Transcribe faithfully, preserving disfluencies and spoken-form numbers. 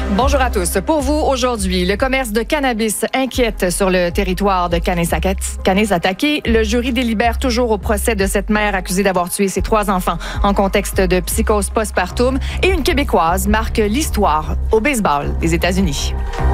Bonjour à tous. Pour vous, aujourd'hui, le commerce de cannabis inquiète sur le territoire de Kanesatake. Le jury délibère toujours au procès de cette mère accusée d'avoir tué ses trois enfants en contexte de psychose postpartum. Et une Québécoise marque l'histoire au baseball des États-Unis.